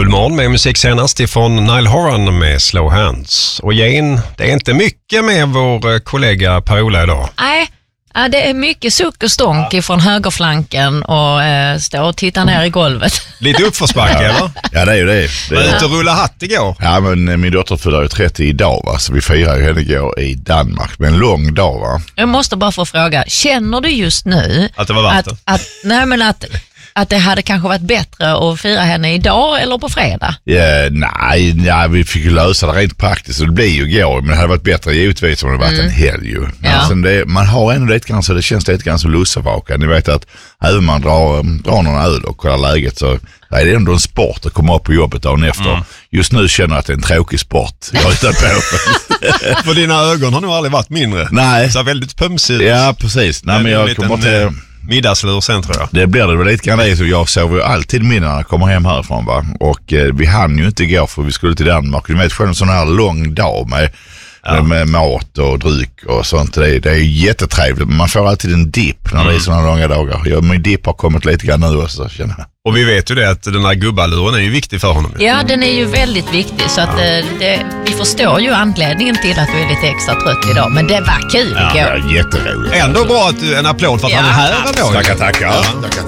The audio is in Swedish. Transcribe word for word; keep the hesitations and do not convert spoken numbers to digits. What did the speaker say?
Fullmorgon med musik senast ifrån Niall Horan med Slow Hands. Och Jane, det är inte mycket med vår kollega Per-Ola idag. Nej, ja, det är mycket suck och stånk ja. Från högerflanken och eh, stå och titta ner i golvet. Lite uppförsbacke, eller? Ja, det är ju det. det var ute och rulla hatt igår. Ja, men min dotter fyller ju trettio idag, va? Så vi firar ju henne igår i Danmark med en lång dag, va? Jag måste bara få fråga, känner du just nu att det var värt att, att, nej, men att, att det hade kanske varit bättre att fira henne idag eller på fredag? Ja, nej, nej, vi fick ju lösa det rent praktiskt, så det blir ju igår, men det hade varit bättre givetvis om det varit mm. en helg ju. Men ja. Sen det, man har ändå lite grann så det känns lite grann som lussevaka. Ni vet att även om man drar, drar någon öl och kollar läget så är det ändå en sport att komma upp på jobbet dagen efter. Mm. Just nu känner jag att det är en tråkig sport. Jag har hittat på. För dina ögon har nog aldrig varit mindre. Nej. Så väldigt pumsigt. Ja, precis. Nej, men jag kommer till... middagslur sen, tror jag. Det blir det väl lite grann det. Så jag sover ju alltid middag när jag kommer hem härifrån, va? Och eh, vi hann ju inte gå för vi skulle till Danmark. Du vet själv en sån här lång dag med, ja. med, med mat och dryck och sånt. Det, det är ju jättetrevligt. Men man får alltid en dipp när mm. det är såna långa dagar. Jag, min dipp har kommit lite grann nu också, känner jag. Och vi vet ju det att den här gubbaluren är ju viktig för honom. Ja, den är ju väldigt viktig. Så att ja. det, vi förstår ju anledningen till att du är lite extra trött idag. Men det var kul ja, igår. Ja, jätteroligt. Ändå bra att du, en applåd för att ja. han är här ändå. Tackar, tackar. Ja. tackar, tackar.